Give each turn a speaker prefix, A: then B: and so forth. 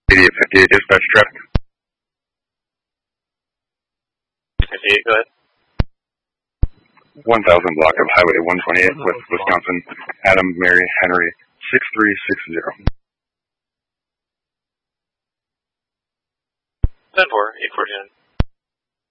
A: 8858 dispatch traffic.
B: 58, go ahead.
A: 1000 block of Highway 128, West Wisconsin, Adam, Mary, Henry, 6360.
B: 10-4, 849.